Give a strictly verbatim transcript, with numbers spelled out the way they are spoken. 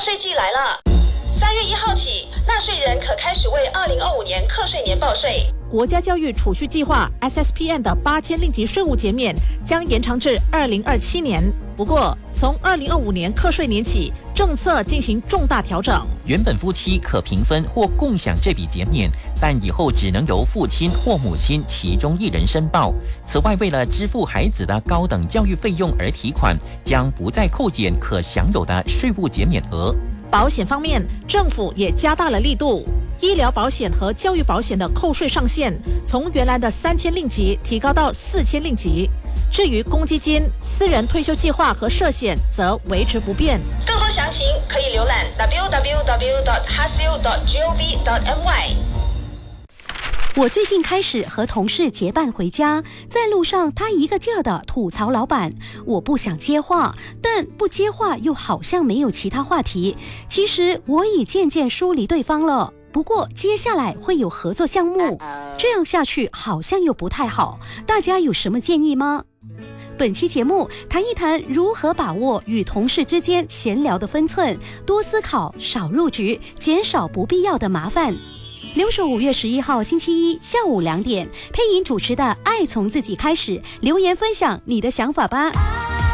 税季来了，三月一号起，纳税人可开始为二零二五年课税年报税。 国家教育储蓄计划 S S P N 的八千令吉税务减免将延长至二零二七年。不过，从二零二五年课税年起，政策进行重大调整。 原本夫妻可平分或共享这笔减免，但以后只能由父亲或母亲其中一人申报。此外，为了支付孩子的高等教育费用而提款，将不再扣减可享有的税务减免额。 保险方面，政府也加大了力度。医疗保险和教育保险的扣税上限从原来的三千令吉提高到四千令吉。至于公积金、私人退休计划和社险则维持不变。 更多详情可以浏览 w w w dot h a s i l dot gov dot m y。 我最近开始和同事结伴回家，在路上他一个劲儿的吐槽老板，我不想接话，但不接话又好像没有其他话题。其实我已渐渐疏离对方了，不过接下来会有合作项目，这样下去好像又不太好，大家有什么建议吗？本期节目谈一谈如何把握与同事之间闲聊的分寸，多思考，少入局，减少不必要的麻烦。留守五月十一号星期一下午两点，配音主持的《爱从自己开始》，留言分享你的想法吧。